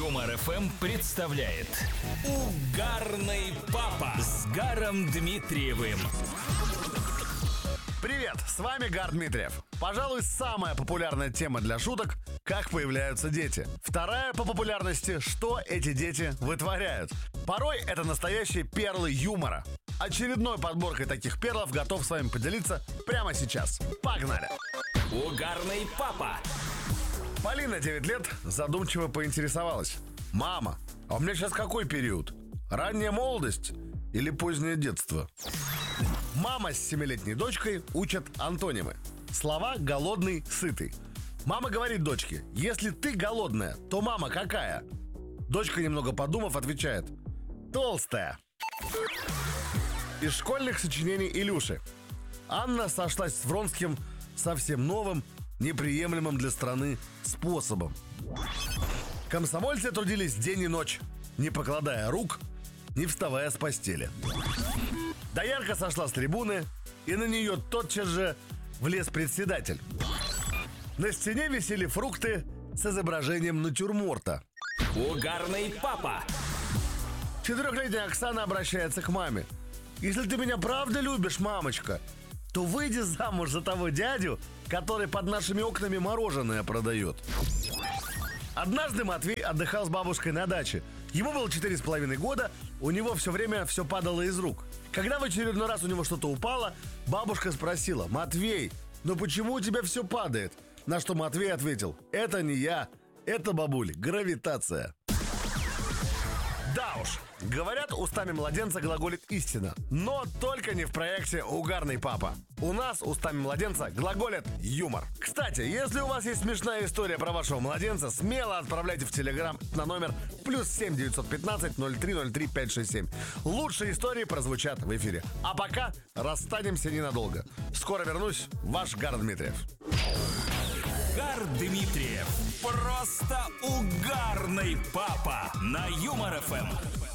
Юмор ФМ представляет Угарный папа с Гаром Дмитриевым. Привет, с вами Гар Дмитриев. Пожалуй, самая популярная тема для шуток – как появляются дети. Вторая по популярности – что эти дети вытворяют. Порой это настоящие перлы юмора. Очередной подборкой таких перлов готов с вами поделиться прямо сейчас. Погнали! Угарный папа. Полина, 9 лет, задумчиво поинтересовалась: «Мама, а у меня сейчас какой период? Ранняя молодость или позднее детство?» Мама с 7-летней дочкой учат антонимы. Слова «голодный», «сытый». Мама говорит дочке: «Если ты голодная, то мама какая?» Дочка, немного подумав, отвечает: «Толстая». Из школьных сочинений Илюши. Анна сошлась с Вронским совсем новым, неприемлемым для страны способом. Комсомольцы трудились день и ночь, не покладая рук, не вставая с постели. Доярка сошла с трибуны, и на нее тотчас же влез председатель. На стене висели фрукты с изображением натюрморта. Угарный папа. 4-летняя Оксана обращается к маме: «Если ты меня правда любишь, мамочка, то выйди замуж за того дядю, который под нашими окнами мороженое продает». Однажды Матвей отдыхал с бабушкой на даче. Ему было 4,5 года, у него все время все падало из рук. Когда в очередной раз у него что-то упало, бабушка спросила: «Матвей, ну почему у тебя все падает?» На что Матвей ответил: «Это не я, это, бабуль, гравитация». Да уж, говорят, устами младенца глаголит истина. Но только не в проекте «Угарный папа». У нас устами младенца глаголит юмор. Кстати, если у вас есть смешная история про вашего младенца, смело отправляйте в Телеграм на номер +7 915 0303 567. Лучшие истории прозвучат в эфире. А пока расстанемся ненадолго. Скоро вернусь, ваш Гар Дмитриев. Гар Дмитриев. Просто угарный папа на Юмор ФМ.